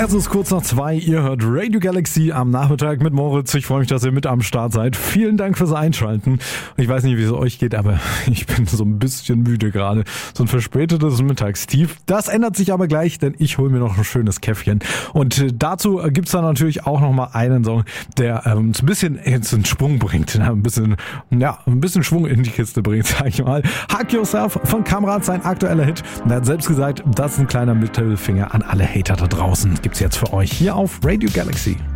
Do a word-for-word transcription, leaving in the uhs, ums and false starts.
Es ist kurz nach zwei, ihr hört Radio Galaxy am Nachmittag mit Moritz. Ich freue mich, dass ihr mit am Start seid. Vielen Dank fürs Einschalten. Ich weiß nicht, wie es euch geht, aber ich bin so ein bisschen müde gerade. So ein verspätetes Mittagstief. Das ändert sich aber gleich, denn ich hole mir noch ein schönes Käffchen. Und dazu gibt's dann natürlich auch nochmal einen Song, der ähm, uns ein bisschen jetzt in Schwung bringt. Ein bisschen, ja, ein bisschen Schwung in die Kiste bringt, sag ich mal. Hug Yourself von Kamrat, sein aktueller Hit. Und er hat selbst gesagt, das ist ein kleiner Mittelfinger an alle Hater da draußen. Gibt's jetzt für euch hier auf Radio Galaxy.